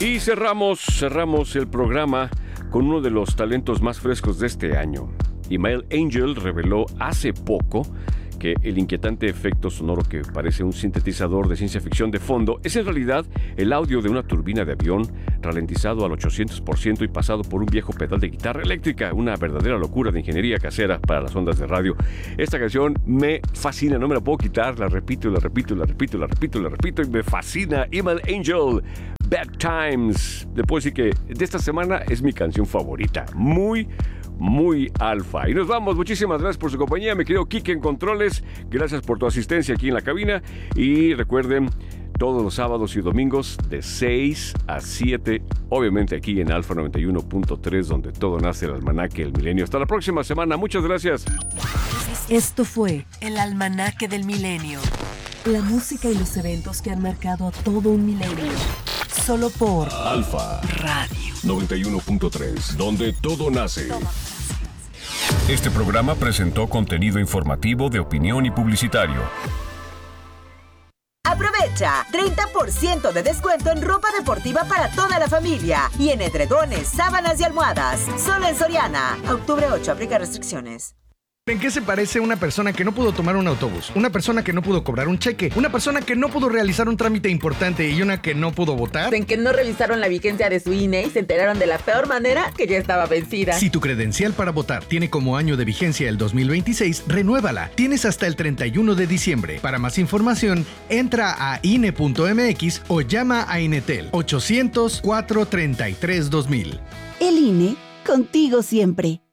Y cerramos el programa con uno de los talentos más frescos de este año. Email Angel reveló hace poco que el inquietante efecto sonoro que parece un sintetizador de ciencia ficción de fondo es en realidad el audio de una turbina de avión ralentizado al 800% y pasado por un viejo pedal de guitarra eléctrica, una verdadera locura de ingeniería casera para las ondas de radio. Esta canción me fascina, no me la puedo quitar, la repito y me fascina. Email Angel, Bad Times. Le puedo decir que de esta semana es mi canción favorita, muy alfa. Y nos vamos, muchísimas gracias por su compañía, mi querido Kike en Controles, gracias por tu asistencia aquí en la cabina, y recuerden, todos los sábados y domingos de 6 a 7, obviamente aquí en Alfa 91.3, donde todo nace, el almanaque del milenio. Hasta la próxima semana, muchas gracias. Esto fue el almanaque del milenio, la música y los eventos que han marcado a todo un milenio. Solo por Alfa Radio 91.3, donde todo nace. Este programa presentó contenido informativo de opinión y publicitario. Aprovecha 30% de descuento en ropa deportiva para toda la familia y en edredones, sábanas y almohadas. Solo en Soriana. Octubre 8, aplica restricciones. ¿En qué se parece una persona que no pudo tomar un autobús? Una persona que no pudo cobrar un cheque, una persona que no pudo realizar un trámite importante y una que no pudo votar. En que no revisaron la vigencia de su INE y se enteraron de la peor manera que ya estaba vencida. Si tu credencial para votar tiene como año de vigencia el 2026, renuévala. Tienes hasta el 31 de diciembre. Para más información, entra a INE.mx o llama a Inetel 800-433-2000. El INE, contigo siempre.